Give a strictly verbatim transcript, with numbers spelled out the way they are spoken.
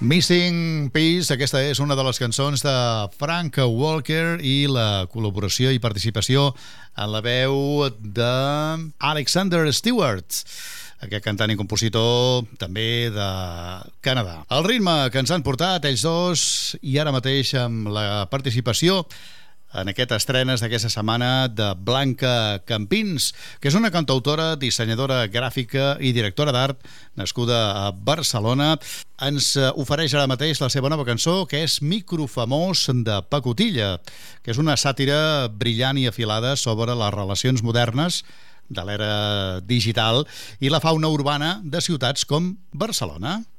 Missing Piece, aquesta és una de les cançons de Frank Walker i la col·laboració i participació en la veu d'Alexander Stewart, aquest cantant i compositor també de Canadà. El ritme que ens han portat ells dos, i ara mateix amb la participació en aquestes estrenes d'aquesta setmana de Blanca Campins, que és una cantautora, dissenyadora gràfica i directora d'art nascuda a Barcelona. Ens ofereix ara mateix la seva nova cançó, que és Microfamós de Pacotilla, que és una sàtira brillant i afilada sobre les relacions modernes de l'era digital i la fauna urbana de ciutats com Barcelona.